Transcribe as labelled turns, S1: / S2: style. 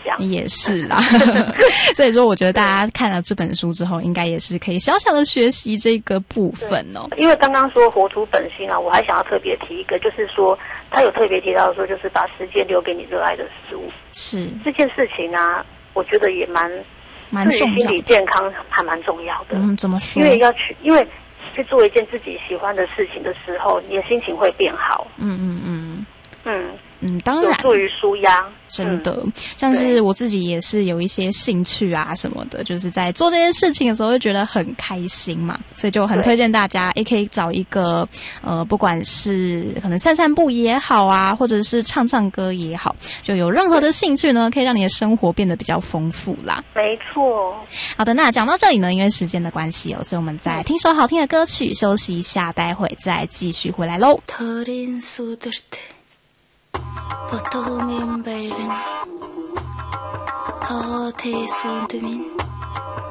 S1: 样。
S2: 也是啦。所以说我觉得大家看了这本书之后，应该也是可以小小的学习这个部分哦。
S1: 因为刚刚说活出本心啊，我还想要特别提一个，就是说他有特别提到说，就是把时间留给你热爱的事物。
S2: 是
S1: 这件事情啊，我觉得也蛮重要的，心理健康还蛮重要的。
S2: 怎么说？
S1: 因为去做一件自己喜欢的事情的时候，你的心情会变好。当然有助于舒压。
S2: 真的，像是我自己也是有一些兴趣啊什么的，就是在做这件事情的时候会觉得很开心嘛，所以就很推荐大家也可以找一个不管是可能散散步也好啊，或者是唱唱歌也好，就有任何的兴趣呢，可以让你的生活变得比较丰富啦。
S1: 没错。好
S2: 的，那讲到这里呢，因为时间的关系所以我们再听首好听的歌曲休息一下，待会再继续回来咯。Bottomin beilen, ta te suuntumin.